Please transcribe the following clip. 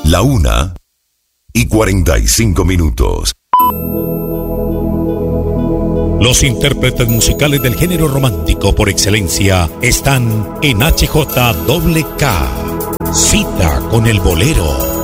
La 1:45. Los intérpretes musicales del género romántico por excelencia están en HJWK. Cita con el bolero.